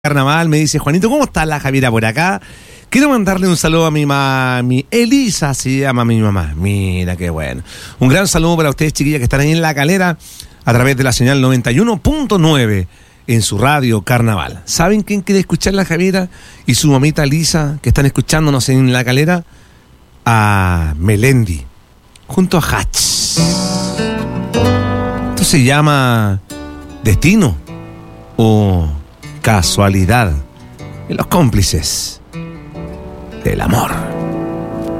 Carnaval, me dice Juanito, ¿cómo está la Javiera por acá? Quiero mandarle un saludo a mi mami, Elisa se llama mi mamá. Mira qué bueno. Un gran saludo para ustedes, chiquillas, que están ahí en La Calera a través de la señal 91.9 en su radio Carnaval. ¿Saben quién quiere escuchar la Javiera y su mamita Elisa, que están escuchándonos en La Calera? A Melendi, junto a Hatch. Esto se llama Destino o Casualidad en Los Cómplices del Amor.